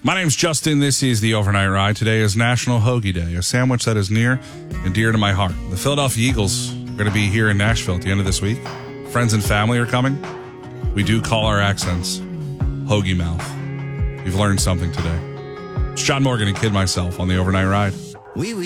My name's Justin. This is the Overnight Ride. Today is National Hoagie Day, a sandwich that is near and dear to my heart. The Philadelphia Eagles are going to be here in Nashville at the end of this week. Friends and family are coming. We do call our accents hoagie mouth. You've learned something today. It's John Morgan and Kid myself on the Overnight Ride.